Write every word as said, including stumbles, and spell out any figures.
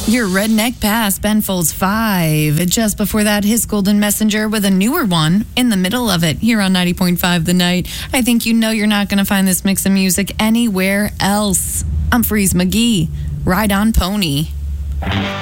Your Redneck Pass, Ben Folds five. Just before that, his Golden Messenger with a newer one in the middle of it here on ninety point five The Night. I think you know you're not going to find this mix of music anywhere else. I'm Freeze McGee. Ride on Pony.